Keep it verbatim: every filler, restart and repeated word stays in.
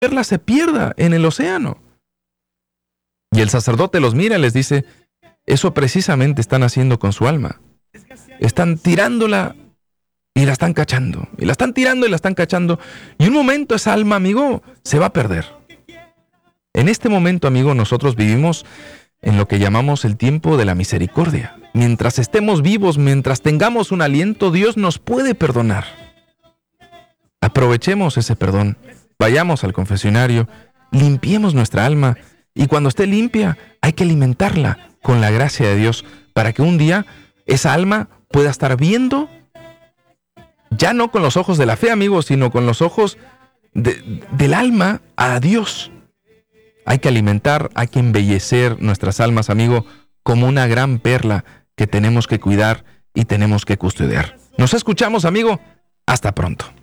perla se pierda en el océano. Y el sacerdote los mira y les dice, eso precisamente están haciendo con su alma. Están tirándola y la están cachando. Y la están tirando y la están cachando. Y un momento esa alma, amigo, se va a perder. En este momento, amigo, nosotros vivimos en lo que llamamos el tiempo de la misericordia. Mientras estemos vivos, mientras tengamos un aliento, Dios nos puede perdonar. Aprovechemos ese perdón. Vayamos al confesionario, limpiemos nuestra alma. Y cuando esté limpia, hay que alimentarla con la gracia de Dios para que un día esa alma pueda estar viendo, ya no con los ojos de la fe, amigos, sino con los ojos de, del alma a Dios. Hay que alimentar, hay que embellecer nuestras almas, amigo, como una gran perla que tenemos que cuidar y tenemos que custodiar. Nos escuchamos, amigo. Hasta pronto.